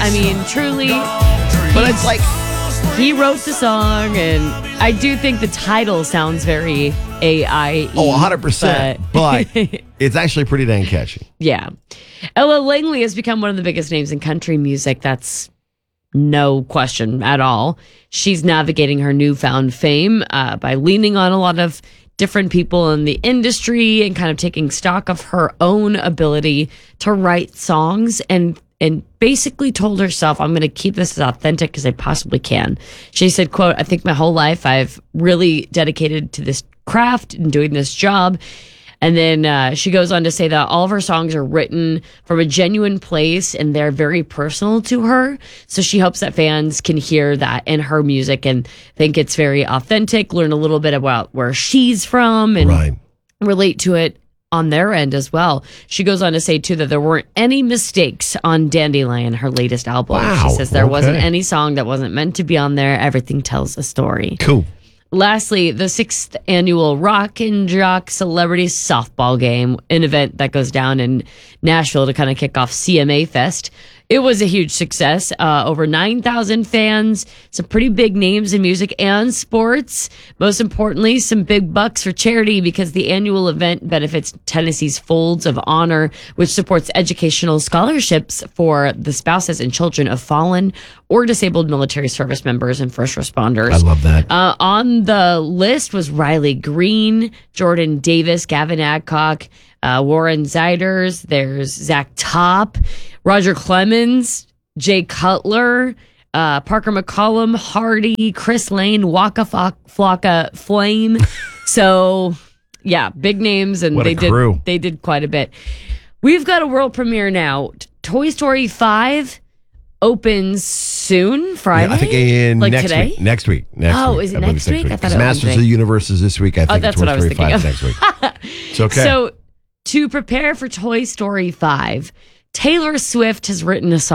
I mean, truly. But it's like, He wrote the song, and I do think the title sounds very AIE. 100%. But it's actually pretty dang catchy. Yeah. Ella Langley has become one of the biggest names in country music. That's no question at all. She's navigating her newfound fame by leaning on a lot of different people in the industry and kind of taking stock of her own ability to write songs and basically told herself, I'm going to keep this as authentic as I possibly can. She said, quote, I think my whole life I've really dedicated to this craft and doing this job. And then she goes on to say that all of her songs are written from a genuine place and they're very personal to her. So she hopes that fans can hear that in her music and think it's very authentic, learn a little bit about where she's from and relate to it on their end as well. She goes on to say, too, that there weren't any mistakes on Dandelion, her latest album. Wow, She says there wasn't any song that wasn't meant to be on there. Everything tells a story. Cool. Lastly, the 6th annual Rock and Jock Celebrity Softball Game, an event that goes down in Nashville to kind of kick off CMA Fest. It was a huge success. Over 9,000 fans, some pretty big names in music and sports. Most importantly, some big bucks for charity because the annual event benefits Tennessee's Folds of Honor, which supports educational scholarships for the spouses and children of fallen or disabled military service members and first responders. I love that. On the list was Riley Green, Jordan Davis, Gavin Adcock, Warren Ziders. There's Zach Top, Roger Clemens, Jay Cutler, Parker McCollum, Hardy, Chris Lane, Waka Flocka Flame. So, yeah, big names, and they did quite a bit. We've got a world premiere now. Toy Story 5 opens soon, Friday. Yeah, I think next today? week. Next week. Is it next week? I thought it was Masters of the Universe is this week. I think that's what I was Toy Story 5 thinking next week. It's okay. So, to prepare for Toy Story 5, Taylor Swift has written a song.